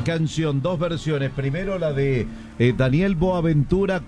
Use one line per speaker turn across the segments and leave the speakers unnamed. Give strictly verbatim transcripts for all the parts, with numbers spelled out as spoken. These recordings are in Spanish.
canción, dos versiones. Primero la de eh, Daniel Boaventura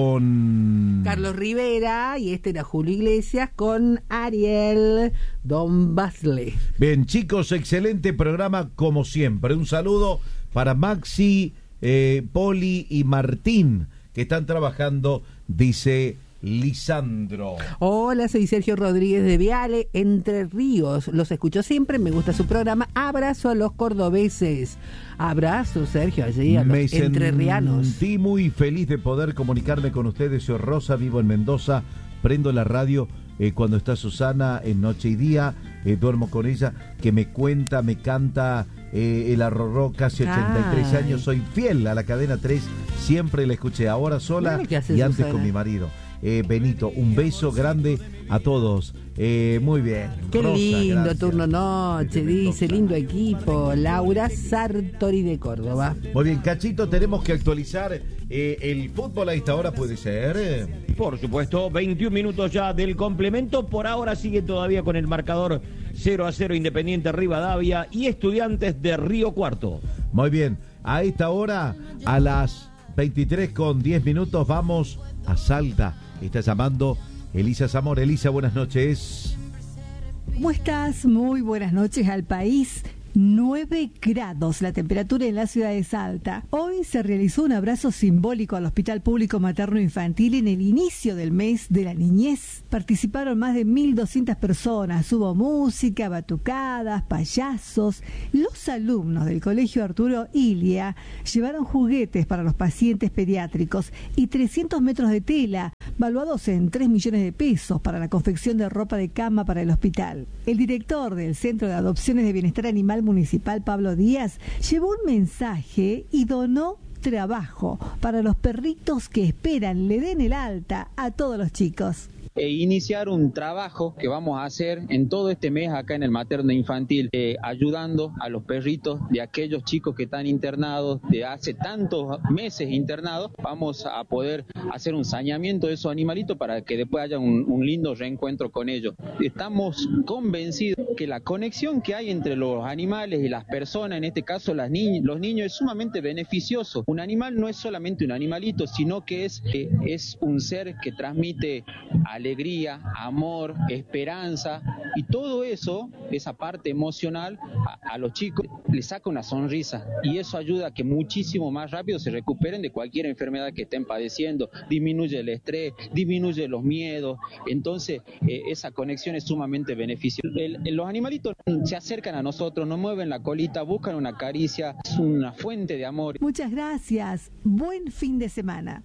con
Carlos Rivera, y este era Julio Iglesias con Ariel Don Basley.
Bien, chicos, excelente programa como siempre. Un saludo para Maxi, eh, Poli y Martín, que están trabajando, dice Lisandro.
Hola, soy Sergio Rodríguez de Viale, Entre Ríos. Los escucho siempre, me gusta su programa. Abrazo a los cordobeses. Abrazo, Sergio, allí a los entrerrianos.
Me sentí muy feliz de poder comunicarme con ustedes. Soy Rosa, vivo en Mendoza. Prendo la radio eh, cuando está Susana en noche y día. Eh, duermo con ella, que me cuenta, me canta eh, el Arrorró, casi ochenta y tres Ay. años. Soy fiel a la cadena tres. Siempre la escuché, ahora sola y antes Susana. Con mi marido. Eh, Benito, un beso grande a todos. Eh, muy bien.
Qué
Rosa,
lindo
gracias.
Turno noche, dice, lindo equipo. Laura Sartori de Córdoba.
Muy bien, Cachito, tenemos que actualizar eh, el fútbol a esta hora, ¿puede ser?
Por supuesto, veintiún minutos ya del complemento. Por ahora sigue todavía con el marcador cero a cero Independiente Rivadavia y Estudiantes de Río Cuarto.
Muy bien, a esta hora, a las veintitrés con diez minutos, vamos a Salta. Está llamando Elisa Zamora. Elisa, buenas noches.
¿Cómo estás? Muy buenas noches al país. nueve grados la temperatura en la ciudad de Salta. Hoy se realizó un abrazo simbólico al Hospital Público Materno Infantil en el inicio del mes de la niñez. Participaron más de mil doscientas personas. Hubo música, batucadas, payasos. Los alumnos del Colegio Arturo Ilia llevaron juguetes para los pacientes pediátricos y trescientos metros de tela, valuados en tres millones de pesos, para la confección de ropa de cama para el hospital. El director del Centro de Adopciones de Bienestar Animal Municipal, Pablo Díaz, llevó un mensaje y donó trabajo para los perritos que esperan le den el alta a todos los chicos.
E iniciar un trabajo que vamos a hacer en todo este mes acá en el materno infantil, eh, ayudando a los perritos de aquellos chicos que están internados, de hace tantos meses internados. Vamos a poder hacer un saneamiento de esos animalitos para que después haya un, un lindo reencuentro con ellos. Estamos convencidos que la conexión que hay entre los animales y las personas, en este caso las ni- los niños, es sumamente beneficioso. Un animal no es solamente un animalito, sino que es, eh, es un ser que transmite alegría, alegría, amor, esperanza, y todo eso, esa parte emocional, a, a los chicos les saca una sonrisa, y eso ayuda a que muchísimo más rápido se recuperen de cualquier enfermedad que estén padeciendo, disminuye el estrés, disminuye los miedos. Entonces eh, esa conexión es sumamente beneficiosa. El, el, los animalitos se acercan a nosotros, nos mueven la colita, buscan una caricia, es una fuente de amor.
Muchas gracias, buen fin de semana.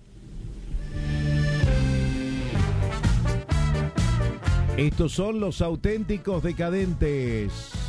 Estos son los auténticos decadentes.